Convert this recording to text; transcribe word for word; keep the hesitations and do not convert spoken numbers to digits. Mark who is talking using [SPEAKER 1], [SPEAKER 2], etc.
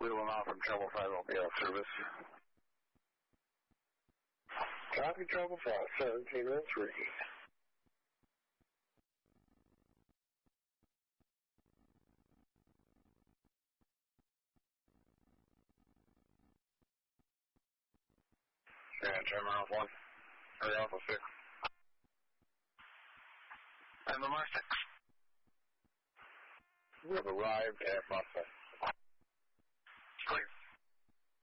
[SPEAKER 1] Wheeling off from Trouble five L P L service. Copy Trouble five, seventeen oh three. Yeah, Terminal one. Hurry Alpha six. And the Mar six. We have arrived at Mustang.